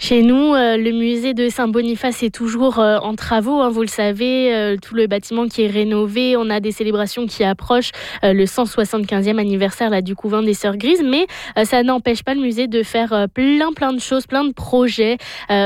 Chez nous, le musée de Saint-Boniface est toujours en travaux, hein, vous le savez, tout le bâtiment qui est rénové. On a des célébrations qui approchent, le 175e anniversaire là, du couvent des Sœurs Grises, mais ça n'empêche pas le musée de faire plein de choses, plein de projets.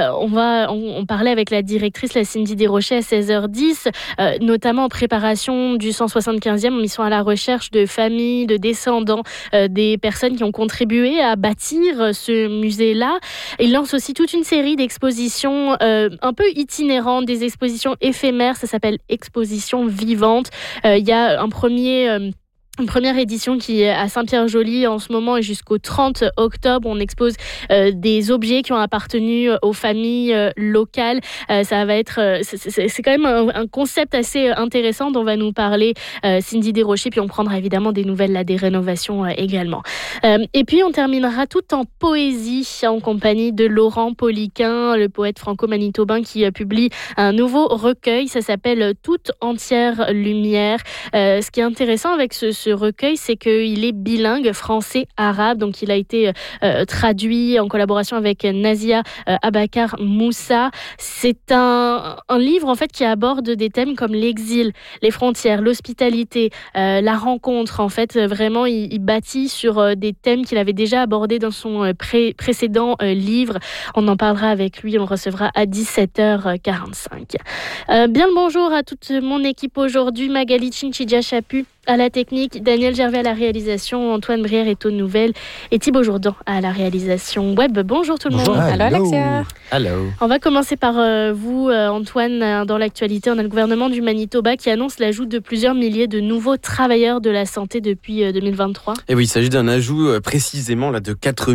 On parlait avec la directrice, la Cindy Desrochers, à 16h10, notamment en préparation du 175e. Ils sont à la recherche de familles, de descendants, des personnes qui ont contribué à bâtir ce musée-là. Ils lancent aussi toute une série d'expositions un peu itinérantes, des expositions éphémères, ça s'appelle Exposition Vivante. Il y a une première édition qui est à Saint-Pierre-Joly en ce moment et jusqu'au 30 octobre. On expose des objets qui ont appartenu aux familles locales. Ça va être, c'est quand même un concept assez intéressant dont va nous parler Cindy Desrochers. Puis on prendra évidemment des nouvelles là, des rénovations également. Et puis on terminera tout en poésie en compagnie de Laurent Poliquin, le poète franco-manitobain qui publie un nouveau recueil. Ça s'appelle Toute entière lumière. Ce qui est intéressant avec ce recueil, c'est qu'il est bilingue français-arabe, donc il a été traduit en collaboration avec Nazia Abakar Moussa. C'est un livre en fait qui aborde des thèmes comme l'exil, les frontières, l'hospitalité, la rencontre. En fait, vraiment, il bâtit sur des thèmes qu'il avait déjà abordés dans son précédent livre. On en parlera avec lui, on le recevra à 17h45. Bien le bonjour à toute mon équipe aujourd'hui. Magali Chinchidja-Chapu à la technique, Daniel Gervais à la réalisation, Antoine Brière est aux nouvelles et Thibaut Jourdan à la réalisation web. Bonjour tout le monde. Allô Alexia. Hello. On va commencer par vous, Antoine. Dans l'actualité, on a le gouvernement du Manitoba qui annonce l'ajout de plusieurs milliers de nouveaux travailleurs de la santé depuis 2023. Et oui, il s'agit d'un ajout précisément là, de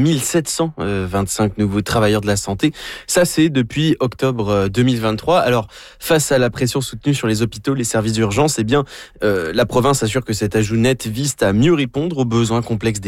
4725 nouveaux travailleurs de la santé. Ça, c'est depuis octobre 2023. Alors, face à la pression soutenue sur les hôpitaux, les services d'urgence, eh bien, la province assure que cet ajout net vise à mieux répondre aux besoins complexes des